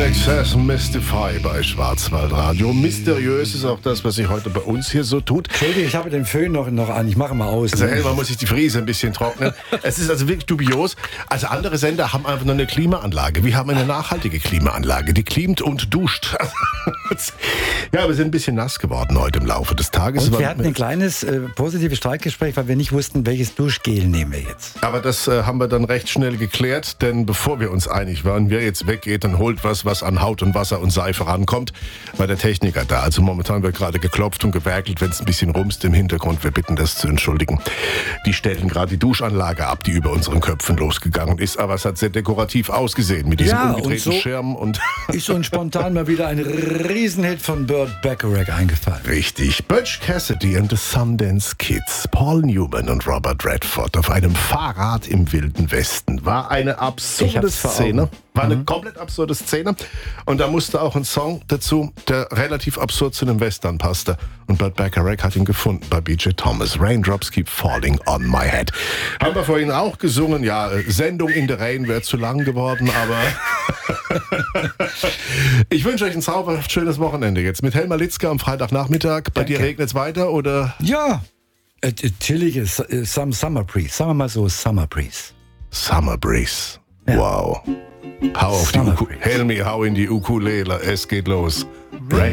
INXS Mystify bei Schwarzwaldradio. Mysteriös ist auch das, was sich heute bei uns hier so tut. Entschuldigung, ich habe den Föhn noch an. Ich mache mal aus. Also man muss sich die Friese ein bisschen trocknen. Es ist also wirklich dubios. Also andere Sender haben einfach nur eine Klimaanlage. Wir haben eine nachhaltige Klimaanlage, die klimt und duscht. Ja, wir sind ein bisschen nass geworden heute im Laufe des Tages. Und wir hatten ein kleines positives Streitgespräch, weil wir nicht wussten, welches Duschgel nehmen wir jetzt. Aber das haben wir dann recht schnell geklärt, denn bevor wir uns einig waren, wer jetzt weggeht, dann holt was an Haut und Wasser und Seife rankommt, war der Techniker da. Also momentan wird gerade geklopft und gewerkelt, wenn es ein bisschen rumst im Hintergrund. Wir bitten das zu entschuldigen. Die stellen gerade die Duschanlage ab, die über unseren Köpfen losgegangen ist. Aber es hat sehr dekorativ ausgesehen mit diesen umgedrehten Schirmen. Und ist uns spontan mal wieder ein Riesenhit von Burt Bacharach eingefallen. Richtig. Butch Cassidy and the Sundance Kids, Paul Newman und Robert Redford auf einem Fahrrad im Wilden Westen. War eine absurde Szene. War eine komplett absurde Szene. Und da musste auch ein Song dazu, der relativ absurd zu einem Western passte. Und Burt Bacharach hat ihn gefunden bei B.J. Thomas. Raindrops Keep Falling on My Head. Haben wir vorhin auch gesungen. Ja, Sendung in the Rain wäre zu lang geworden, aber ich wünsche euch ein zauberhaft schönes Wochenende jetzt. Mit Helma Litzke am Freitagnachmittag. Bei dir regnet es weiter, oder? Ja, chillig ist Summer Breeze. Sagen wir mal so, Summer Breeze. Summer Breeze. Ja. Wow. Hau auf die Helmi, hau in die Ukulele. Es geht los.